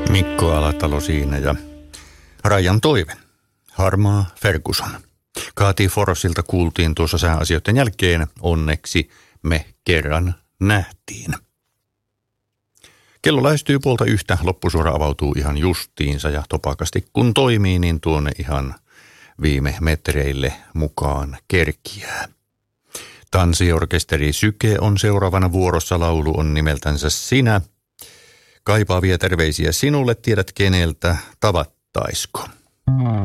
Mikko Alatalo siinä ja Rajan toive, Harmaa Ferguson. Kati Forosilta kuultiin tuossa sääasioiden jälkeen, onneksi me kerran nähtiin. Kello lähestyy 12:30, loppusuora avautuu ihan justiinsa ja topakasti kun toimii, niin tuonne ihan viime metreille mukaan kerkiää. Tanssiorkesteri Syke on seuraavana vuorossa, laulu on nimeltänsä Sinä. Kaipaavia terveisiä sinulle, tiedät keneltä, tavattaisko?